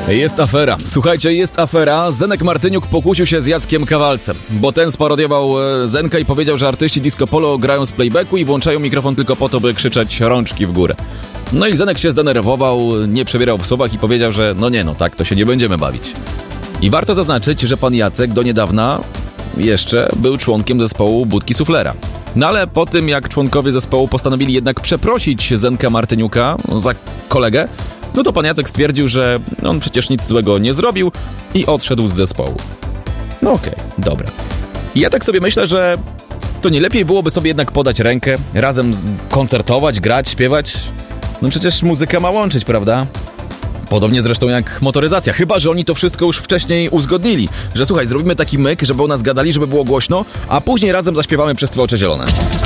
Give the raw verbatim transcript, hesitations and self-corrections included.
Jest afera. Słuchajcie, jest afera. Zenek Martyniuk pokusił się z Jackiem Kawalcem, bo ten sparodiował Zenka i powiedział, że artyści disco polo grają z playbacku i włączają mikrofon tylko po to, by krzyczeć rączki w górę. No i Zenek się zdenerwował, nie przebierał w słowach i powiedział, że no nie, no tak to się nie będziemy bawić. I warto zaznaczyć, że pan Jacek do niedawna jeszcze był członkiem zespołu Budki Suflera. No ale po tym, jak członkowie zespołu postanowili jednak przeprosić Zenka Martyniuka za kolegę, no to pan Jacek stwierdził, że on przecież nic złego nie zrobił i odszedł z zespołu. No okej, okay, dobra. I ja tak sobie myślę, że to nie lepiej byłoby sobie jednak podać rękę, razem koncertować, grać, śpiewać? No przecież muzyka ma łączyć, prawda? Podobnie zresztą jak motoryzacja, chyba że oni to wszystko już wcześniej uzgodnili, że słuchaj, zrobimy taki myk, żeby o nas gadali, żeby było głośno, a później razem zaśpiewamy Przez Twoje oczy zielone.